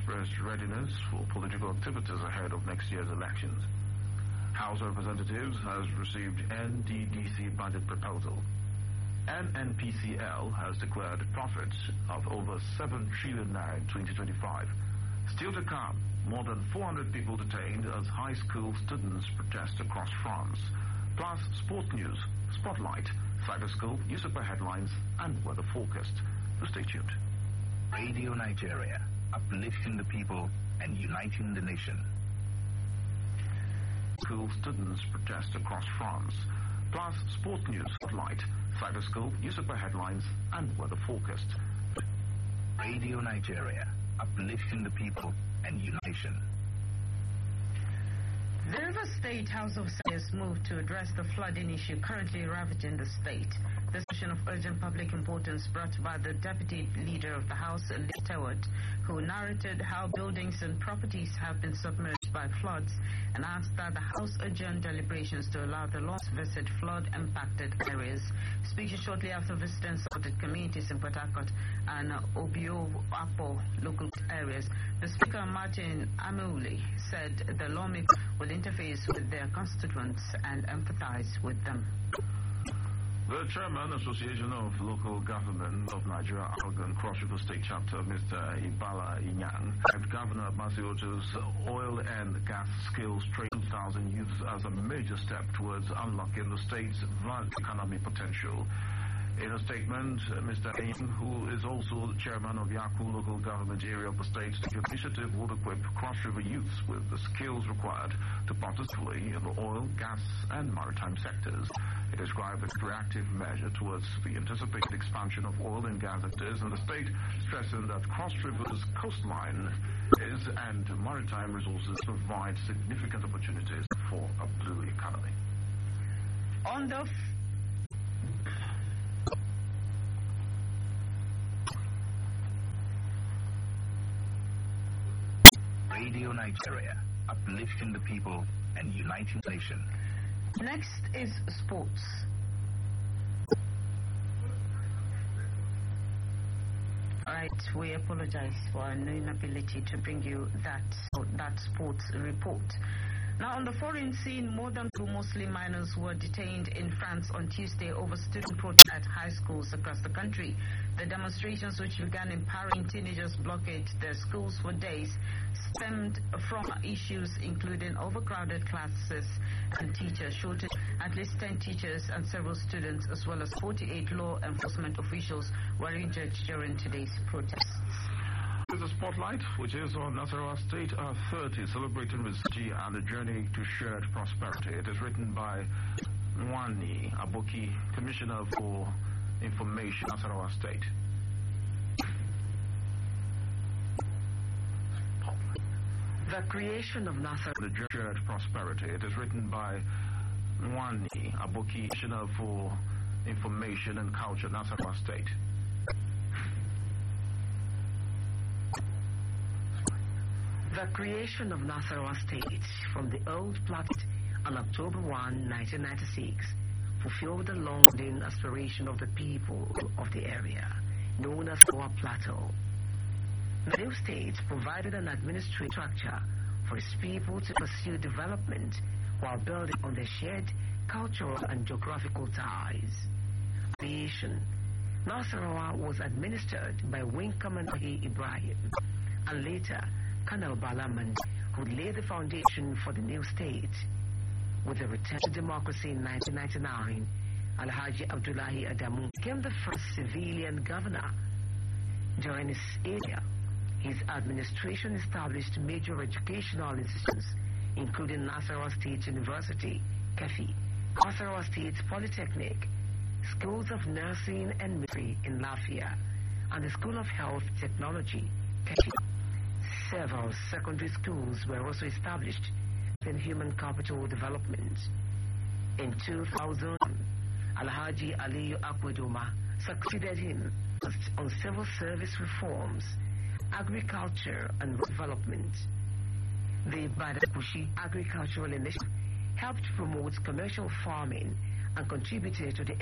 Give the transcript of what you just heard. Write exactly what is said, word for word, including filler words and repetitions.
expressed readiness for political activities ahead of next year's elections. House of Representatives has received N D D C budget proposal. N N P C L has declared profits of over seven trillion naira in twenty twenty-five. Still to come, more than four hundred people detained as high school students protest across France. Plus, sport news, spotlight, cyber school, newspaper headlines, and weather forecast. So stay tuned. Radio Nigeria, uplifting the people and uniting the nation. School students protest across France. Plus, sport news, spotlight, cyber school, newspaper headlines, and weather forecast. Radio Nigeria, uplifting the people and uniting. The River State House of Assembly moved to address the flooding issue currently ravaging the state. The session of urgent public importance brought by the Deputy Leader of the House, Lee Stewart, who narrated how buildings and properties have been submerged by floods and asked that the House adjourn deliberations to allow the law to visit flood-impacted areas. Speaking shortly after visiting supported communities in Port Harcourt and Obio-Apo local areas, the Speaker, Martin Ameuli, said the lawmakers will interface with their constituents and empathize with them. The Chairman, Association of Local Government of Nigeria, Algon Cross River State Chapter, Mister Ibala Inyang, and Governor Masioto's Oil and Gas Skills Trade two thousand youths as a major step towards unlocking the state's vast economic potential. In a statement, Mister Ayin, who is also the chairman of Yaku local government area of the state, the initiative will equip Cross River youths with the skills required to participate in the oil, gas, and maritime sectors. It described a proactive measure towards the anticipated expansion of oil and gas sectors in the state, stressing that Cross River's coastline is and maritime resources provide significant opportunities for a blue economy. On the Radio Nigeria, uplifting the people and uniting the nation. Next is sports. All right, we apologize for our inability to bring you that that sports report. Now, on the foreign scene, more than two Muslim minors were detained in France on Tuesday over student protests at high schools across the country. The demonstrations, which began empowering teenagers blockade their schools for days, stemmed from issues including overcrowded classes and teacher shortage. At least ten teachers and several students, as well as forty-eight law enforcement officials, were injured during today's protests. The spotlight, which is on Nasarawa State uh, thirty, celebrating Rizji and the journey to shared prosperity. It is written by Mwani Aboki, Commissioner for Information, Nasarawa State. The creation of Nasarawa. The shared prosperity. It is written by Mwani Aboki, Commissioner for Information and Culture, Nasarawa State. The creation of Nasarawa State from the old plateau on October first, nineteen ninety-six, fulfilled the long-standing aspiration of the people of the area, known as Goa Plateau. The new state provided an administrative structure for its people to pursue development while building on their shared cultural and geographical ties. Creation. Nasarawa was administered by Wing Commander Ibrahim and later Colonel Balaman, who laid the foundation for the new state. With the return to democracy in nineteen ninety-nine, Alhaji Abdullahi Adamu became the first civilian governor. During his area, his administration established major educational institutions, including Nasarawa State University, Kefi, Nasarawa State Polytechnic, schools of nursing and midwifery in Lafia, and the School of Health Technology, Kefi. Several secondary schools were also established in human capital development. In two thousand, Alhaji Aliyu Akwedoma succeeded him on civil service reforms, agriculture and development. The Badakushi Agricultural Initiative helped promote commercial farming and contributed to the